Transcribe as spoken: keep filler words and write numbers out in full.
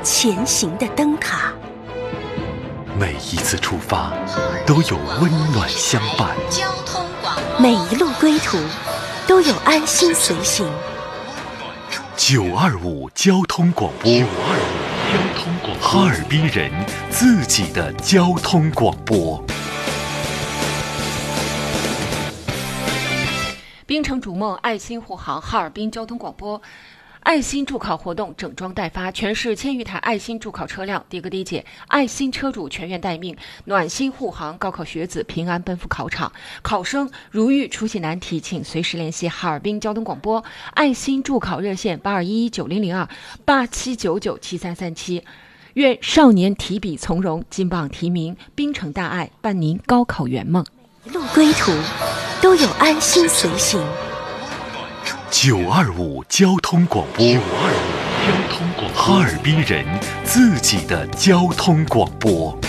前行的灯塔。 每一次出发，都有温暖相伴； 每一路归途，都有安心随行。 九二五交通广播，九二五交通广播，哈尔滨人自己的交通广播。 冰城逐梦，爱心护航，哈尔滨交通广播。爱心助考活动整装待发，全市千余台爱心助考车辆低歌低减，爱心车主全员待命，暖心护航，高考学子平安奔赴考场。考生如遇出现难题，请随时联系哈尔滨交通广播爱心助考热线八二一一九零零二八七九九七三三七。愿少年提笔从容，金榜题名，冰城大爱伴您高考圆梦。 一路归途，都有安心随行。 九二五交通广播，九二五交通广播，哈尔滨人自己的交通广播。